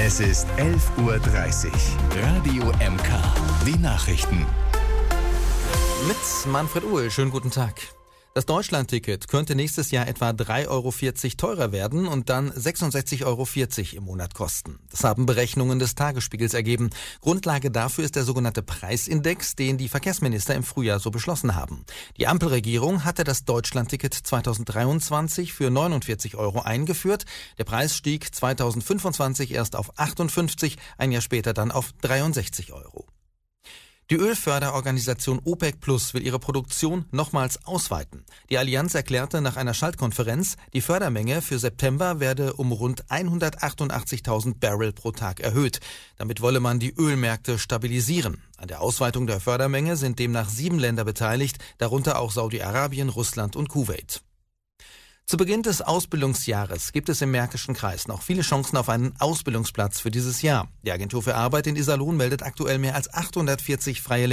Es ist 11:30 Uhr. Radio MK. Die Nachrichten. Mit Manfred Uhl. Schönen guten Tag. Das Deutschland-Ticket könnte nächstes Jahr etwa 3,40 € teurer werden und dann 66,40 € im Monat kosten. Das haben Berechnungen des Tagesspiegels ergeben. Grundlage dafür ist der sogenannte Preisindex, den die Verkehrsminister im Frühjahr so beschlossen haben. Die Ampelregierung hatte das Deutschland-Ticket 2023 für 49 € eingeführt. Der Preis stieg 2025 erst auf 58, ein Jahr später dann auf 63 €. Die Ölförderorganisation OPEC Plus will ihre Produktion nochmals ausweiten. Die Allianz erklärte nach einer Schaltkonferenz, die Fördermenge für September werde um rund 188.000 Barrel pro Tag erhöht. Damit wolle man die Ölmärkte stabilisieren. An der Ausweitung der Fördermenge sind demnach 7 Länder beteiligt, darunter auch Saudi-Arabien, Russland und Kuwait. Zu Beginn des Ausbildungsjahres gibt es im Märkischen Kreis noch viele Chancen auf einen Ausbildungsplatz für dieses Jahr. Die Agentur für Arbeit in Iserlohn meldet aktuell mehr als 840 freie